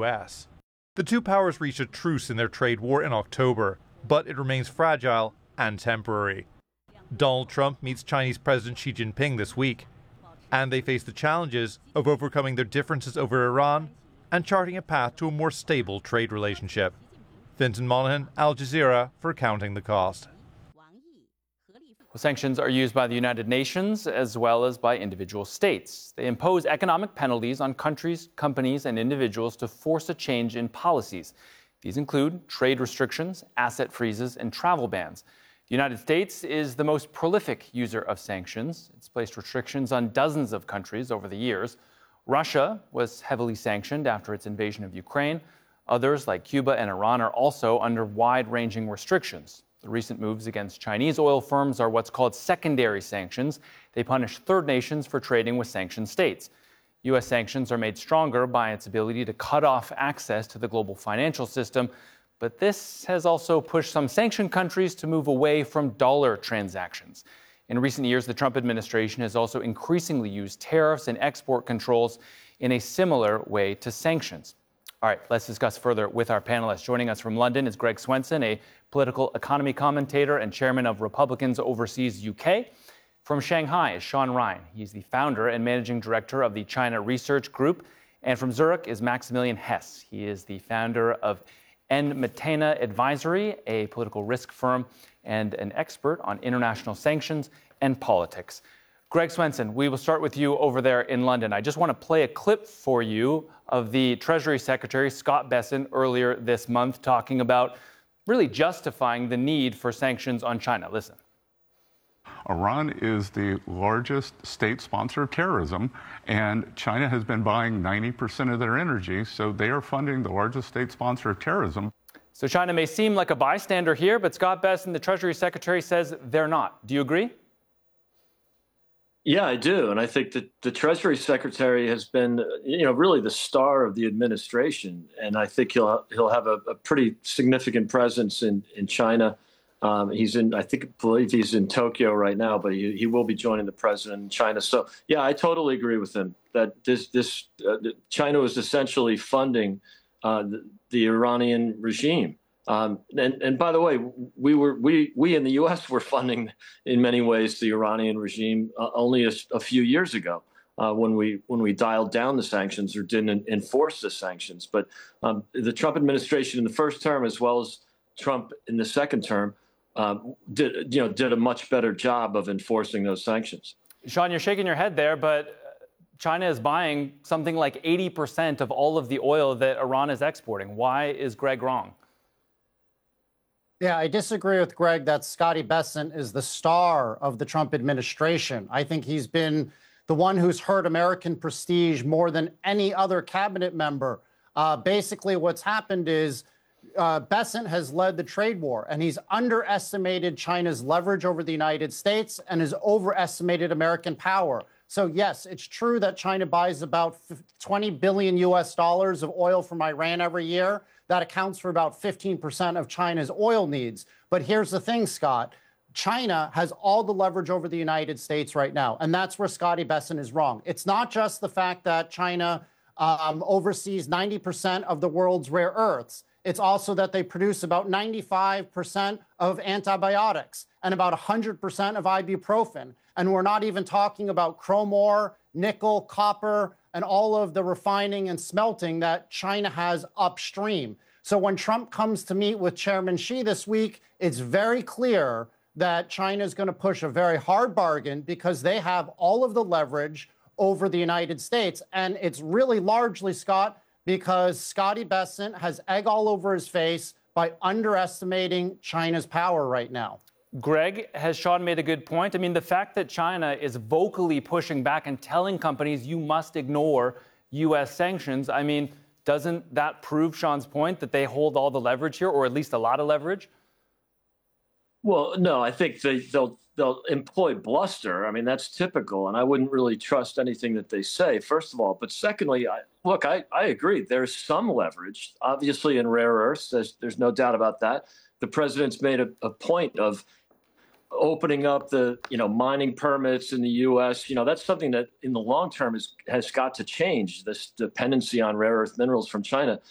US. The two powers reached a truce in their trade war in October, but it remains fragile and temporary. Donald Trump meets Chinese President Xi Jinping this week, and they face the challenges of overcoming their differences over Iran and charting a path to a more stable trade relationship. Vincent Monaghan, Al Jazeera, for Counting the Cost. Sanctions are used by the United Nations as well as by individual states. They impose economic penalties on countries, companies, and individuals to force a change in policies. These include trade restrictions, asset freezes, and travel bans. The United States is the most prolific user of sanctions. It's placed restrictions on dozens of countries over the years. Russia was heavily sanctioned after its invasion of Ukraine. Others, like Cuba and Iran, are also under wide-ranging restrictions. The recent moves against Chinese oil firms are what's called secondary sanctions. They punish third nations for trading with sanctioned states. U.S. sanctions are made stronger by its ability to cut off access to the global financial system. But this has also pushed some sanctioned countries to move away from dollar transactions. In recent years, the Trump administration has also increasingly used tariffs and export controls in a similar way to sanctions. All right, let's discuss further with our panelists. Joining us from London is Greg Swenson, a political economy commentator and chairman of Republicans Overseas UK. From Shanghai is Sean Ryan. He's the founder and managing director of the China Research Group. And from Zurich is Maximilian Hess. He is the founder of N. Matena Advisory, a political risk firm and an expert on international sanctions and politics. Greg Swenson, we will start with you over there in London. I just want to play a clip for you of the Treasury Secretary, Scott Bessent, earlier this month talking about really justifying the need for sanctions on China. Listen. Iran is the largest state sponsor of terrorism, and China has been buying 90% of their energy, so they are funding the largest state sponsor of terrorism. So China may seem like a bystander here, but Scott Bessent, the Treasury Secretary, says they're not. Do you agree? Yeah, I do. And I think that the Treasury Secretary has been, really the star of the administration. And I think he'll have a pretty significant presence in China. He's in, believe he's in Tokyo right now, but he will be joining the president in China. So, yeah, I totally agree with him that China was essentially funding the Iranian regime. And by the way, we in the U.S. were funding in many ways the Iranian regime only a few years ago when we dialed down the sanctions or didn't enforce the sanctions. But the Trump administration in the first term, as well as Trump in the second term, did a much better job of enforcing those sanctions. Sean, you're shaking your head there, but China is buying something like 80% of all of the oil that Iran is exporting. Why is Greg wrong? Yeah, I disagree with Greg that Scotty Bessent is the star of the Trump administration. I think he's been the one who's hurt American prestige more than any other cabinet member. Basically, what's happened is Bessent has led the trade war, and he's underestimated China's leverage over the United States and has overestimated American power. So, yes, it's true that China buys about 20 billion US dollars of oil from Iran every year. That accounts for about 15% of China's oil needs. But here's the thing, Scott. China has all the leverage over the United States right now, and that's where Scotty Bessent is wrong. It's not just the fact that China oversees 90% of the world's rare earths. It's also that they produce about 95% of antibiotics and about 100% of ibuprofen. And we're not even talking about chrome ore, nickel, copper, and all of the refining and smelting that China has upstream. So when Trump comes to meet with Chairman Xi this week, it's very clear that China is going to push a very hard bargain because they have all of the leverage over the United States. And it's really largely, Scott, because Scotty Bessent has egg all over his face by underestimating China's power right now. Greg, has Sean made a good point? I mean, the fact that China is vocally pushing back and telling companies you must ignore U.S. sanctions, I mean, doesn't that prove Sean's point that they hold all the leverage here, or at least a lot of leverage? Well, no, I think they'll employ bluster. I mean, that's typical, and I wouldn't really trust anything that they say, first of all. But secondly, I agree. There's some leverage, obviously, in rare earths. There's no doubt about that. The president's made a point of opening up the mining permits in the U.S. That's something that in the long term has got to change, this dependency on rare earth minerals from China.